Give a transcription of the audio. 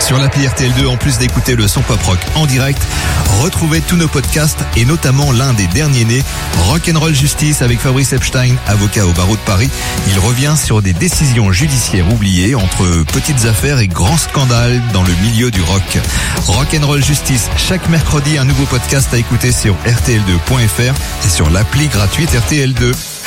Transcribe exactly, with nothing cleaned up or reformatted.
Sur l'appli R T L deux, en plus d'écouter le son pop rock en direct, retrouvez tous nos podcasts et notamment l'un des derniers nés, Rock'n'Roll Justice avec Fabrice Epstein, avocat au barreau de Paris. Il revient sur des décisions judiciaires oubliées entre petites affaires et grands scandales dans le milieu du rock. Rock'n'Roll Justice, chaque mercredi, un nouveau podcast à écouter sur R T L deux point F R et sur l'appli gratuite R T L deux.